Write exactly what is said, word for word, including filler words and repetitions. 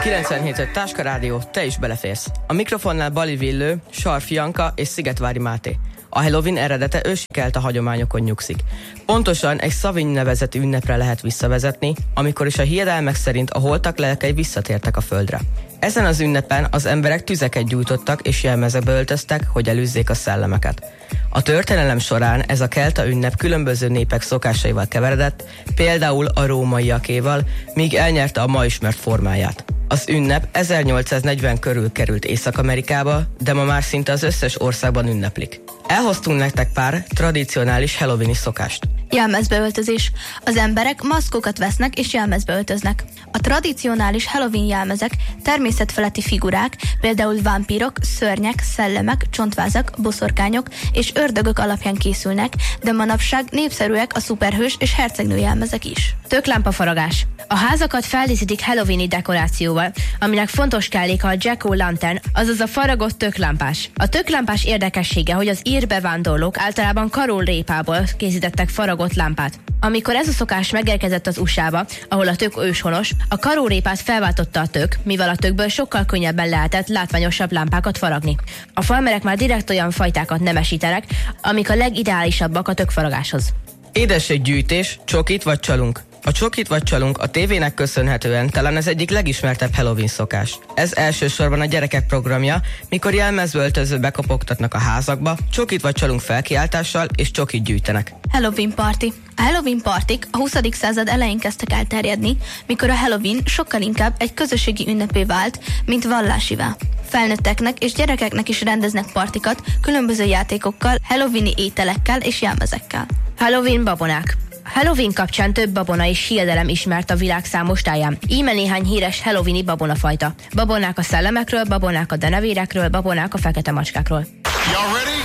kilencvenhét öt Táska Rádió, te is beleférsz. A mikrofonnál Bali Villő, Sarfi Janka és Szigetvári Máté. A Halloween eredete ősikelt a hagyományokon nyugszik. Pontosan egy Szaviny nevezetű ünnepre lehet visszavezetni, amikor is a hiedelmek szerint a holtak lelkei visszatértek a földre. Ezen az ünnepen az emberek tüzeket gyújtottak és jelmezekbe öltöztek, hogy elűzzék a szellemeket. A történelem során ez a kelta ünnep különböző népek szokásaival keveredett, például a rómaiakéval, míg elnyerte a ma ismert formáját. Az ünnep ezernyolcszáznegyven körül került Észak-Amerikába, de ma már szinte az összes országban ünneplik. Elhoztunk nektek pár tradicionális halloweeni szokást. Jelmezbeöltözés. Az emberek maszkokat vesznek és jelmezbe öltöznek. A tradicionális Halloween jelmezek természetfeletti figurák, például vámpírok, szörnyek, szellemek, csontvázak, boszorkányok és ördögök alapján készülnek, de manapság népszerűek a szuperhős és hercegnő jelmezek is. Töklámpafaragás. A házakat feldíszítik halloweeni dekorációval, aminek fontos kelléke a jack-o'-lantern, azaz a faragott töklámpás. A töklámpás érdekessége, hogy az ír bevándorlók általában karólrépából készítettek faragott lámpát. Amikor ez a szokás megérkezett az u es á-ba, ahol a tök őshonos, a karórépát felváltotta a tök, mivel a tökből sokkal könnyebben lehetett látványosabb lámpákat faragni. A farmerek már direkt olyan fajtákat nemesítenek, amik a legideálisabbak a tökfaragáshoz. Édességgyűjtés, csokit vagy csalunk. A csokit vagy csalunk a tévének köszönhetően talán az egyik legismertebb Halloween szokás. Ez elsősorban a gyerekek programja, mikor jelmezbe öltözve bekopogtatnak a házakba, csokit vagy csalunk felkiáltással és csokit gyűjtenek. Halloween party. A Halloween partik a huszadik század elején kezdtek el terjedni, mikor a Halloween sokkal inkább egy közösségi ünnepé vált, mint vallásivá. Felnőtteknek és gyerekeknek is rendeznek partikat különböző játékokkal, halloweeni ételekkel és jelmezekkel. Halloween babonák. Halloween kapcsán több babona és hiedelem ismert a világ számos táján. Íme néhány híres halloweeni babonafajta. Babonák a szellemekről, babonák a denevérekről, babonák a fekete macskákról.